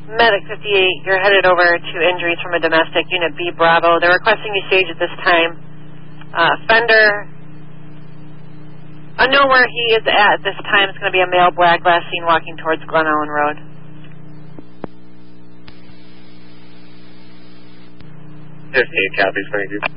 Medic 58, you're headed over to injuries from a domestic, Unit B Bravo. They're requesting you stage at this time. Fender, unknown where he is at this time. It's going to be a male black, last seen walking towards Glen Ellen Road. 58 copies, thank you.